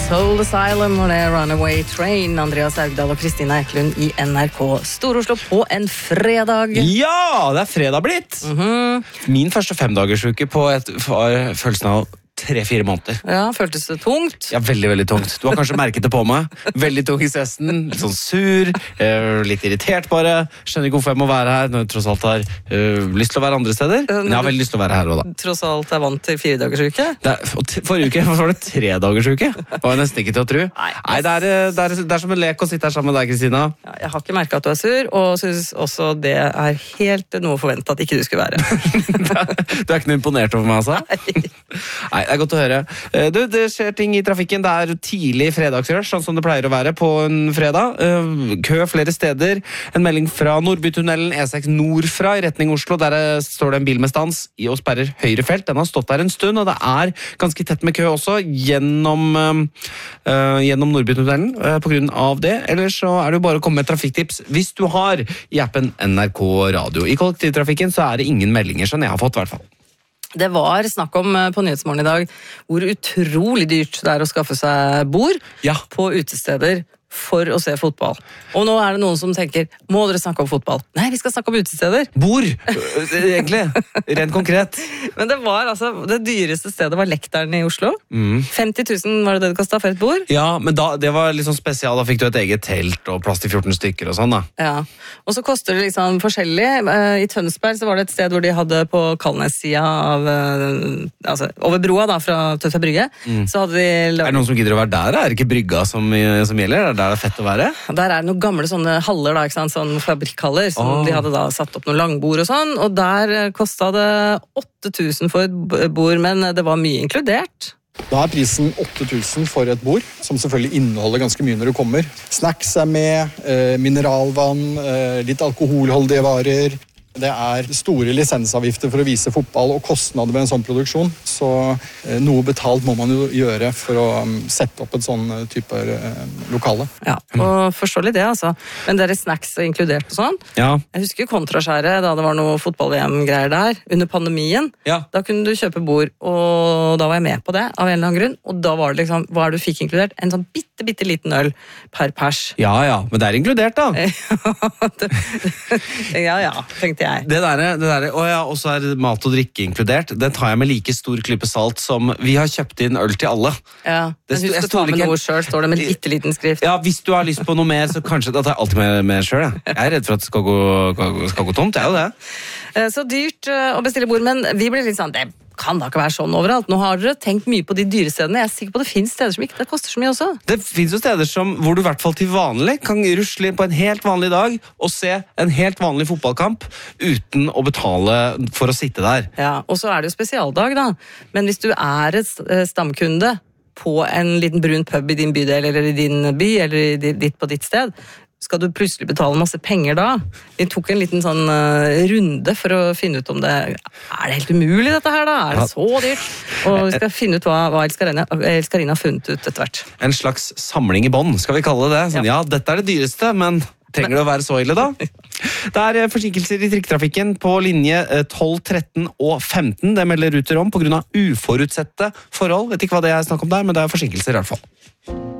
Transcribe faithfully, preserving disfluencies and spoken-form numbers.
Soul Asylum og det er Runaway Train. Andreas Haugdal og Kristina Eklund i N R K Stor-Oslo på en fredag. Ja, det er fredag blitt. Mm-hmm. Min første femdagersuke på et, for følelsen av tre-fire måneder. Ja, føltes det tungt? Ja, veldig, veldig tungt. Du har kanskje merket det på meg. Veldig tung i sesten, litt sånn sur, eh, litt irritert bare. Skjønner ikke hvorfor jeg må være her når jeg tross alt har eh, lyst til å være andre steder. Men jeg har veldig lyst til å være her også da. Tross alt er vant til fire dagers uke? Det er, forrige uke var det tre dagers uke. Det var nesten ikke til å tro. Nei, Nei det, er, det, er, det er som en lek å sitte her sammen med deg, Kristina. Ja, jeg har ikke merket at du er sur, og synes også det er helt noe forventet at ikke du skulle være. Du er ikke noe imponert over meg, altså? Nei. Nei, det er godt å høre. Du, det skjer ting i trafikken. Det er tidlig fredagsrush, sånn som det pleier å være på en fredag. Kø flere steder. En melding fra Nordbytunnelen, E seks nordfra i retning Oslo. Der står det en bil med stans i og sperrer høyre felt. Den har stått der en stund, og det er ganske tett med kø også gjennom, uh, gjennom Nordbytunnelen uh, på grunn av det. Ellers så er det jo bare å komme med trafikktips hvis du har i appen N R K Radio. I kollektivtrafikken så er det ingen meldinger, sånn jeg har fått i hvert fall. Det var snakk om på Nyhetsmorgen i dag hvor utrolig dyrt det er å skaffe seg bord ja. På utesteder for å se fotball. Og nå er det noen som tenker, må dere snakke om fotball? Nei, vi skal snakke om utesteder. Bord, egentlig. Rent konkret. Men det var altså, det dyreste stedet var Lekteren i Oslo. Mm. femti tusen var det det det kostet for et bord? Ja, men da, det var litt sånn spesial. Da fikk du et eget telt og plass til fjorten stykker og sånn da. Ja, og så koster det liksom forskjellig. I Tønsberg så var det et sted hvor de hadde på Kalnes-sida av, altså over broa da, fra Tønsberg Brygge, mm. så hadde de... Er det noen som gidder å være der? Er det ikke brygga som, som gjelder? Er det der det er fett å være? Der er det noen gamle sånne haller da, ikke sant? Sånn fabrikkhaller, som oh. de hadde da satt opp noen langbord og sånn, og der kostet det åtte tusen for et bord, men det var mye inkludert. Da er prisen åtte tusen for et bord, som selvfølgelig inneholder ganske mye når du kommer. Snacks er med, eh, mineralvann, eh, litt alkoholholdige varer. Det er store lisensavgifter for å vise fotball og kostnader ved en sånn produksjon, så eh, noe betalt må man jo gjøre for å um, sette opp et sånn type eh, lokale. Ja, og forståelig det altså. Men det er snacks inkludert og sånn. Ja. Jeg husker kontraskjæret da det var noe fotball-V M-greier der, under pandemien. Ja. Da kunne du kjøpe bord, og da var jeg med på det av en eller annen grunn, og da var det liksom, hva er det du fikk inkludert? En sånn bitte, bitte liten øl per pers. Ja, ja, men det er inkludert da. ja, ja, tenkte jeg. Det der, det der, og ja, også er mat og drikke inkludert. Det tar jeg med like stor klype salt som vi har kjøpt inn øl til alle. Ja, men husk å ta med noe selv, står det med litt liten skrift. Ja, hvis du har lyst på noe mer, så kanskje, da tar jeg alltid med, med selv. Jeg. jeg er redd for at det skal gå, skal gå tomt, det er jo det. Så dyrt å bestille bord, men vi blir litt sånn, det kan da ikke være sånn overalt. Nå har dere tenkt mye på de dyre stedene. Jeg er sikker på at det finnes steder som ikke det koster så mye også. Det finnes jo steder som, hvor du i hvert fall til vanlig kan rusle inn på en helt vanlig dag og se en helt vanlig fotballkamp uten å betale for å sitte der. Ja, og så er det jo spesialdag da. Men hvis du er et stamkunde på en liten brun pub i din bydel eller i din by eller i ditt på ditt sted, skal du plutselig betale masse penger da? Vi tok en liten sånn uh, runde for å finne ut om det er det helt umulig dette her da? Er det så dyrt? Og vi skal finne ut hva, hva Elskarina, Elskarina har funnet ut etter hvert. En slags samling i bånd, skal vi kalle det. Sånn, ja. ja, dette er det dyreste, men trenger det å være så ille da? Det er forsinkelser i trikketrafikken på linje tolv, tretten og femten. Det melder Ruter om på grunn av uforutsette forhold. Vet ikke hva det er snakk om der, men det er forsinkelser i hvert fall.